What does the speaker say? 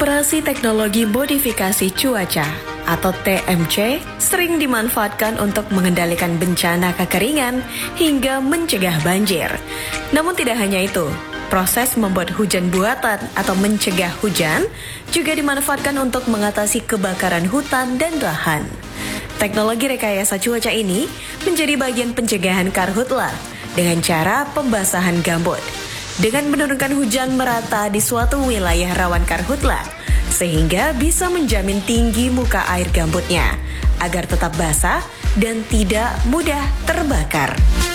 Operasi Teknologi Modifikasi Cuaca atau TMC sering dimanfaatkan untuk mengendalikan bencana kekeringan hingga mencegah banjir. Namun tidak hanya itu, proses membuat hujan buatan atau mencegah hujan juga dimanfaatkan untuk mengatasi kebakaran hutan dan lahan. Teknologi rekayasa cuaca ini menjadi bagian pencegahan karhutla dengan cara pembasahan gambut. Dengan menurunkan hujan merata di suatu wilayah rawan karhutla, sehingga bisa menjamin tinggi muka air gambutnya agar tetap basah dan tidak mudah terbakar.